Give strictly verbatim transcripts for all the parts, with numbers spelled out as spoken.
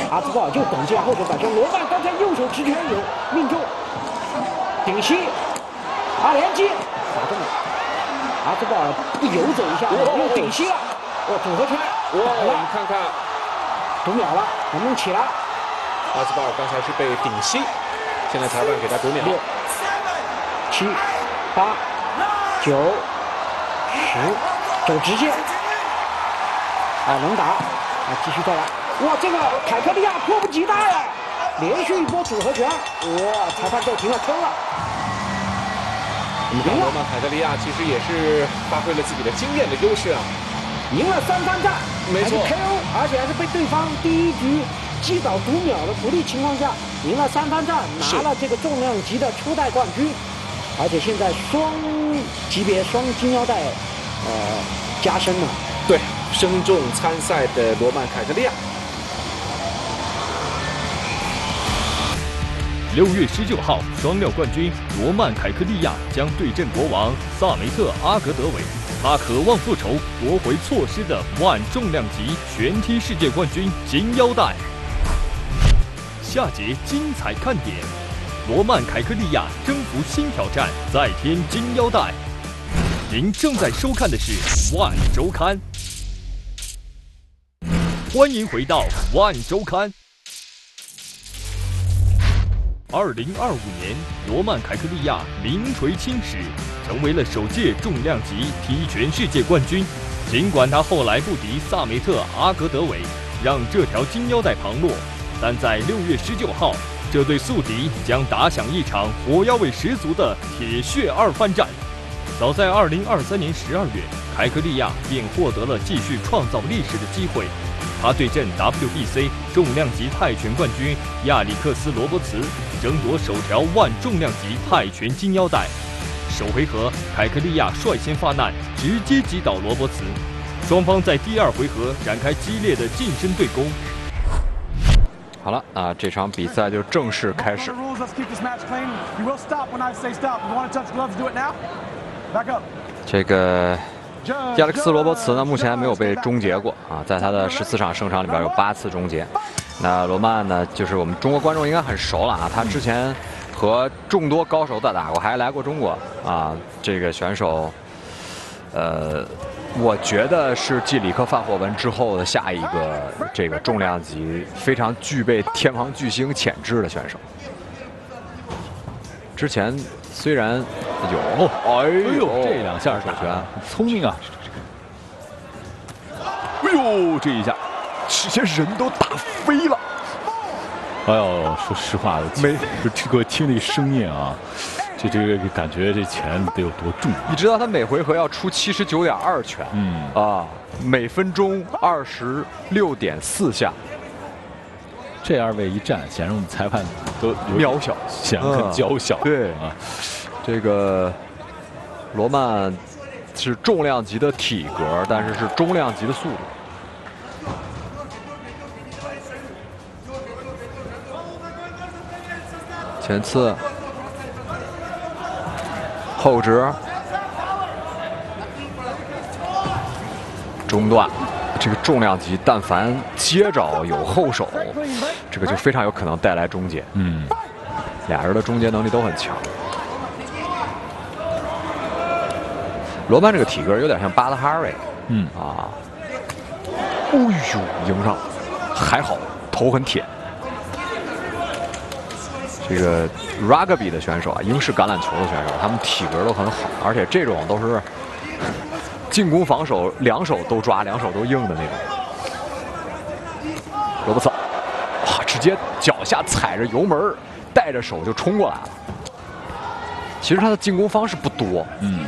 阿兹鲍尔就等进来后手摆身，罗曼刚才右手直拳有命中，顶膝，阿连击打中了，阿兹鲍尔不游走一下，又顶膝了，哦，组合拳， 哇，我们看看读秒了，能不能起来？ 阿兹鲍尔刚才是被顶膝，现在裁判给他读秒。 六、七、八、九、十，走直线，啊，能打，啊，继续再来。哇，这个凯克利亚迫不及待呀，连续一波组合拳，哇，裁判都停了，坑了。 我们看罗曼凯特利亚其实也是发挥了自己的经验的优势啊， 赢了三番战， 没错 ，K O， 而且还是被对方第一局击倒读秒的不利情况下，赢了三番战，拿了这个重量级的初代冠军，而且现在双级别双金腰带，呃，加深了。 对，身重参赛的罗曼凯特利亚。 六月十九号，双料冠军罗曼凯克利亚将对阵国王萨梅特阿格德韦，他渴望复仇，夺回错失的万重量级拳击世界冠军金腰带。下节精彩看点：罗曼凯克利亚征服新挑战，再添金腰带。您正在收看的是《万周刊》，欢迎回到《万周刊》。二零二五年，罗曼凯克利亚名垂青史，成为了首届重量级踢拳世界冠军。尽管他后来不敌萨梅特阿格德韦，让这条金腰带旁落，但在六月十九号，这对宿敌将打响一场火药味十足的铁血二番战。早在二零二三年十二月，凯克利亚便获得了继续创造历史的机会。他对阵 W B C 重量级泰拳冠军亚历克斯·罗伯茨，争夺首条万重量级泰拳金腰带。首回合，凯克利亚率先发难，直接击倒罗伯茨。双方在第二回合展开激烈的近身对攻。 好了啊，这场比赛就正式开始。这个亚历克斯·罗伯茨呢，目前还没有被终结过啊，在他的十四场胜场里边有八次终结。那罗曼呢，就是我们中国观众应该很熟了啊，他之前和众多高手打打过，还来过中国啊。这个选手，呃，我觉得是继里克·范霍文之后的下一个这个重量级非常具备天王巨星潜质的选手。之前虽然有，哎呦， 这两下手拳聪明啊！哎呦，这一下， 直接人都打飞了。 哎呦，说实话， 没这个听那声音啊，这这个感觉这拳得有多重？ 你知道他每回合要出七十九点二拳，嗯啊，每分钟二十六点四下。 这二位一战，显然我们裁判都渺小， 显然很娇小。 对啊， 这个罗曼是重量级的体格，但是是中量级的速度。前刺，后直，中段。这个重量级，但凡接着有后手，这个就非常有可能带来终结。嗯，俩人的终结能力都很强。罗曼这个体格有点像巴德哈瑞。嗯啊，哎呦，迎上，还好头很铁。这个 rugby 的选手啊，英式橄榄球的选手，他们体格都很好，而且这种都是。进攻防守两手都抓，两手都硬的那种。罗伯茨，哇，直接脚下踩着油门，带着手就冲过来了。其实他的进攻方式不多，嗯。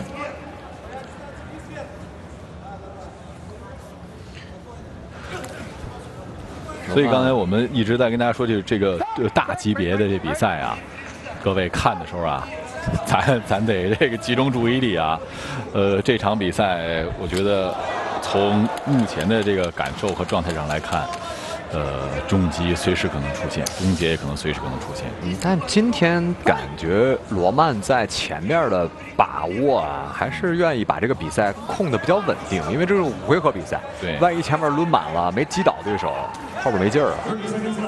所以刚才我们一直在跟大家说，就是这个这个大级别的这比赛啊，各位看的时候啊。咱咱得这个集中注意力啊，呃，这场比赛我觉得从目前的这个感受和状态上来看，呃，终极随时可能出现，终结也可能随时可能出现。 嗯，但今天感觉罗曼在前面的把握啊，还是愿意把这个比赛控得比较稳定，因为这是五回合比赛， 对， 万一前面抡满了没击倒对手，后边没劲儿啊。